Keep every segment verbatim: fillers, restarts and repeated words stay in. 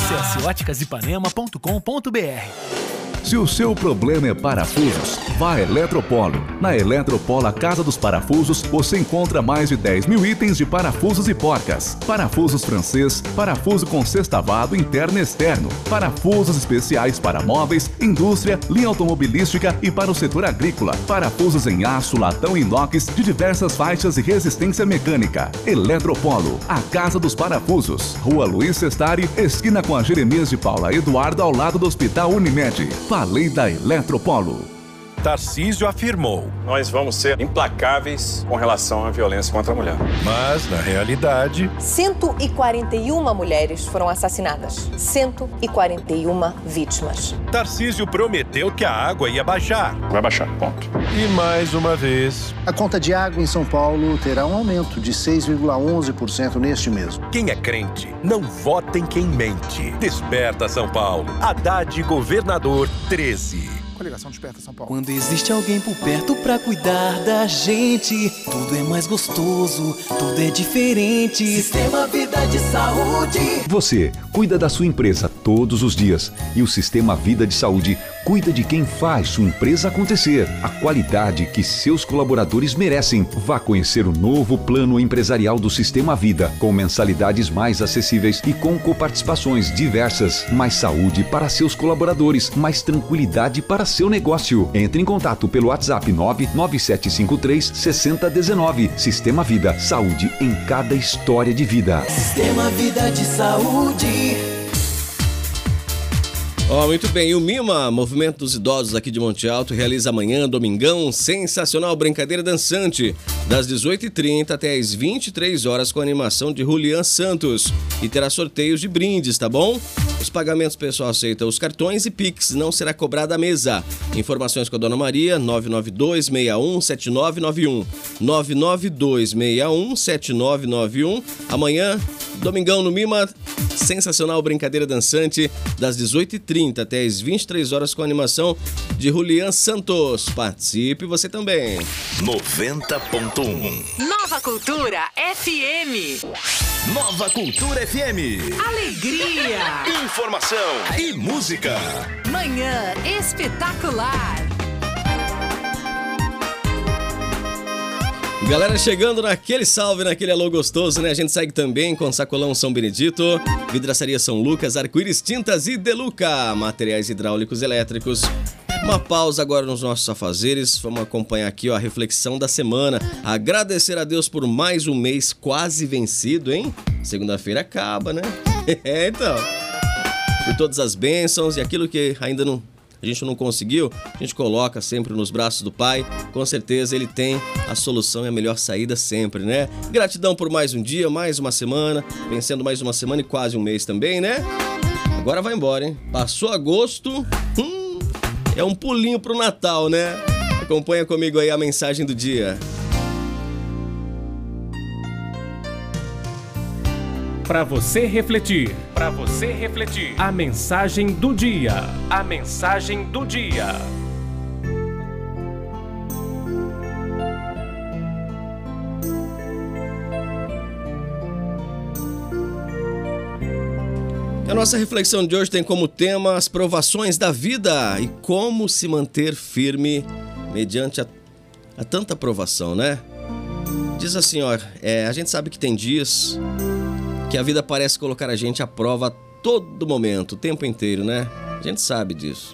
Acesse óticas ipanema ponto com ponto br. Se o seu problema é parafusos, vá a Eletropolo. Na Eletropolo, a Casa dos Parafusos, você encontra mais de dez mil itens de parafusos e porcas. Parafusos francês, parafuso com sextavado interno e externo, parafusos especiais para móveis, indústria, linha automobilística e para o setor agrícola. Parafusos em aço, latão e inox de diversas faixas e resistência mecânica. Eletropolo, a Casa dos Parafusos. Rua Luiz Sestari, esquina com a Jeremias de Paula Eduardo, ao lado do Hospital Unimed. Falei da Eletropolo. Tarcísio afirmou: nós vamos ser implacáveis com relação à violência contra a mulher. Mas, na realidade, cento e quarenta e uma mulheres foram assassinadas. cento e quarenta e uma vítimas. Tarcísio prometeu que a água ia baixar. Vai baixar, ponto. E mais uma vez, a conta de água em São Paulo terá um aumento de seis vírgula onze por cento neste mês. Quem é crente, não vota em quem mente. Desperta São Paulo. Haddad, governador treze. Coligação Desperta São Paulo. Quando existe alguém por perto pra cuidar da gente, tudo é mais gostoso, tudo é diferente. Sistema Vida de Saúde. Você cuida da sua empresa todos os dias e o Sistema Vida de Saúde cuida de quem faz sua empresa acontecer. A qualidade que seus colaboradores merecem. Vá conhecer o novo plano empresarial do Sistema Vida, com mensalidades mais acessíveis e com coparticipações diversas. Mais saúde para seus colaboradores, mais tranquilidade para seu negócio. Entre em contato pelo WhatsApp nove nove sete cinco três seis zero um nove. Sistema Vida, saúde em cada história de vida. Sistema Vida de Saúde. Ó, oh, muito bem, e o MIMA, Movimento dos Idosos aqui de Monte Alto, realiza amanhã, domingão, sensacional brincadeira dançante, das dezoito e trinta até as vinte e três horas, com a animação de Julian Santos, e terá sorteios de brindes, tá bom? Os pagamentos o pessoal aceita os cartões e Pix, não será cobrada a mesa. Informações com a Dona Maria, nove nove dois seis um sete nove nove um, nove nove dois seis um sete nove nove um. Amanhã, domingão no MIMA, sensacional brincadeira dançante, das dezoito e trinta até as vinte e três horas, com a animação de Julian Santos. Participe você também. noventa ponto um. Nova Cultura F M. Nova Cultura F M. Alegria. Informação e música. Manhã espetacular. Galera chegando naquele salve, naquele alô gostoso, né? A gente segue também com Sacolão São Benedito, Vidraçaria São Lucas, Arco-Íris Tintas e Deluca, materiais hidráulicos elétricos. Uma pausa agora nos nossos afazeres, vamos acompanhar aqui ó, a reflexão da semana. Agradecer a Deus por mais um mês quase vencido, hein? Segunda-feira acaba, né? É, então. Por todas as bênçãos e aquilo que ainda não... a gente não conseguiu, a gente coloca sempre nos braços do Pai. Com certeza Ele tem a solução e a melhor saída sempre, né? Gratidão por mais um dia, mais uma semana, vencendo mais uma semana e quase um mês também, né? Agora vai embora, hein? Passou agosto, hum, é um pulinho pro Natal, né? Acompanha comigo aí a mensagem do dia. Para você refletir, para você refletir, a mensagem do dia, a mensagem do dia. A nossa reflexão de hoje tem como tema as provações da vida e como se manter firme mediante a, a tanta provação, né? Diz assim, ó, é, a gente sabe que tem dias que a vida parece colocar a gente à prova a todo momento, o tempo inteiro, né? A gente sabe disso.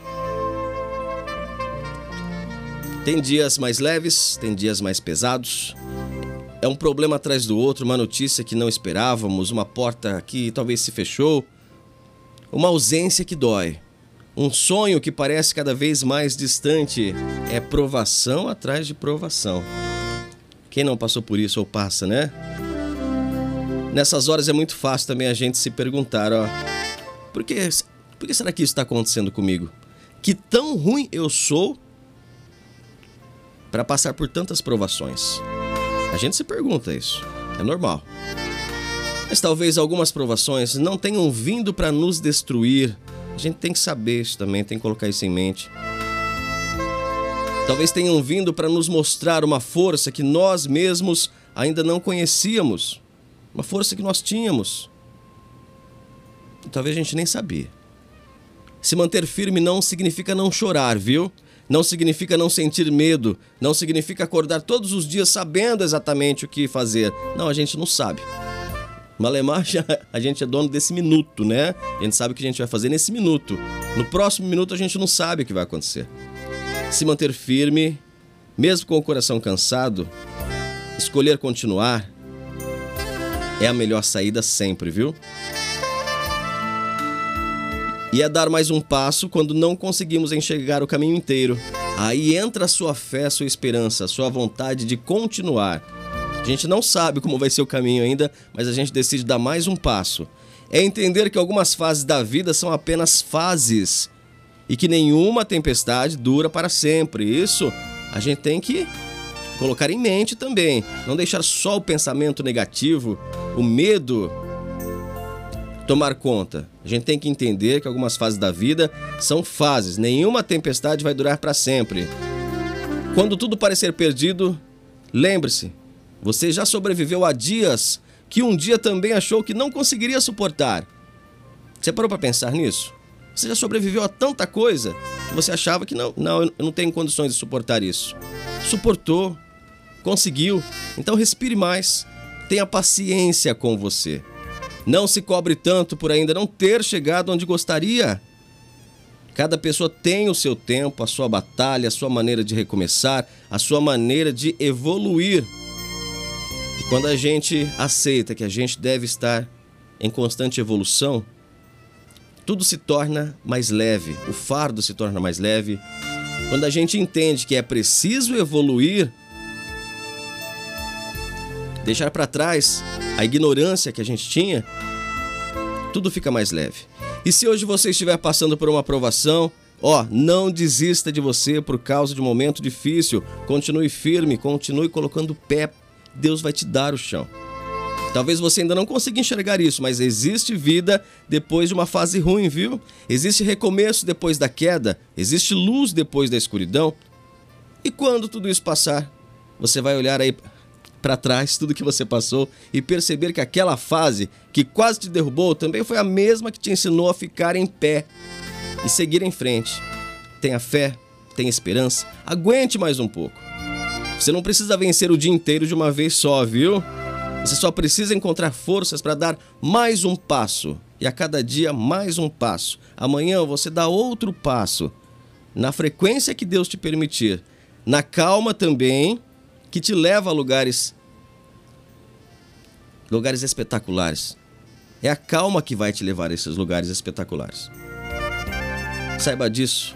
Tem dias mais leves, tem dias mais pesados. É um problema atrás do outro, uma notícia que não esperávamos, uma porta que talvez se fechou, uma ausência que dói, um sonho que parece cada vez mais distante. É provação atrás de provação. Quem não passou por isso ou passa, né? Nessas horas é muito fácil também a gente se perguntar, ó, por que, por que será que isso está acontecendo comigo? Que tão ruim eu sou para passar por tantas provações? A gente se pergunta isso, é normal. Mas talvez algumas provações não tenham vindo para nos destruir. A gente tem que saber isso também, tem que colocar isso em mente. Talvez tenham vindo para nos mostrar uma força que nós mesmos ainda não conhecíamos. Uma força que nós tínhamos. talvez a gente nem sabia. Se manter firme não significa não chorar, viu? Não significa não sentir medo, não significa acordar todos os dias sabendo exatamente o que fazer. Não, a gente não sabe. Malemar, já, a gente é dono desse minuto, né? A gente sabe o que a gente vai fazer nesse minuto. No próximo minuto a gente não sabe o que vai acontecer. Se manter firme, mesmo com o coração cansado, escolher continuar é a melhor saída sempre, viu? E é dar mais um passo quando não conseguimos enxergar o caminho inteiro. Aí entra a sua fé, a sua esperança, a sua vontade de continuar. A gente não sabe como vai ser o caminho ainda, mas a gente decide dar mais um passo. É entender que algumas fases da vida são apenas fases e que nenhuma tempestade dura para sempre. Isso a gente tem que colocar em mente também. Não deixar só o pensamento negativo, o medo tomar conta. A gente tem que entender que algumas fases da vida são fases. Nenhuma tempestade vai durar para sempre. Quando tudo parecer perdido, lembre-se, você já sobreviveu a dias que um dia também achou que não conseguiria suportar. Você parou para pensar nisso? Você já sobreviveu a tanta coisa que você achava que não, não, eu não tenho condições de suportar isso. Suportou, conseguiu. Então respire mais. Tenha paciência com você. Não se cobre tanto por ainda não ter chegado onde gostaria. Cada pessoa tem o seu tempo, a sua batalha, a sua maneira de recomeçar, a sua maneira de evoluir. E quando a gente aceita que a gente deve estar em constante evolução, tudo se torna mais leve, o fardo se torna mais leve. Quando a gente entende que é preciso evoluir, deixar para trás a ignorância que a gente tinha, tudo fica mais leve. E se hoje você estiver passando por uma provação, ó, não desista de você por causa de um momento difícil. Continue firme, continue colocando o pé. Deus vai te dar o chão. Talvez você ainda não consiga enxergar isso, mas existe vida depois de uma fase ruim, viu? Existe recomeço depois da queda, existe luz depois da escuridão. E quando tudo isso passar, você vai olhar aí para trás tudo que você passou e perceber que aquela fase que quase te derrubou também foi a mesma que te ensinou a ficar em pé e seguir em frente. Tenha fé, tenha esperança, aguente mais um pouco. Você não precisa vencer o dia inteiro de uma vez só, viu? Você só precisa encontrar forças para dar mais um passo. E a cada dia mais um passo. Amanhã você dá outro passo. Na frequência que Deus te permitir. Na calma também, que te leva a lugares, lugares espetaculares. É a calma que vai te levar a esses lugares espetaculares. Saiba disso.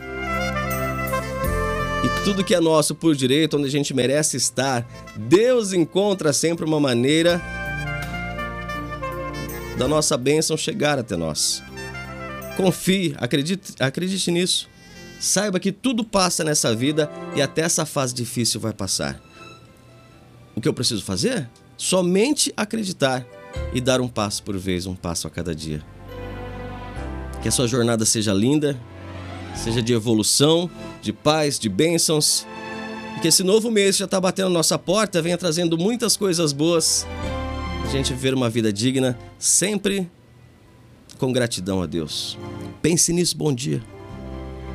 E tudo que é nosso por direito, onde a gente merece estar, Deus encontra sempre uma maneira da nossa bênção chegar até nós. Confie, acredite, acredite nisso. Saiba que tudo passa nessa vida e até essa fase difícil vai passar. O que eu preciso fazer? Somente acreditar e dar um passo por vez, um passo a cada dia. Que a sua jornada seja linda, seja de evolução, de paz, de bênçãos. E que esse novo mês já está batendo na nossa porta, venha trazendo muitas coisas boas. A gente viver uma vida digna, sempre com gratidão a Deus. Pense nisso, bom dia.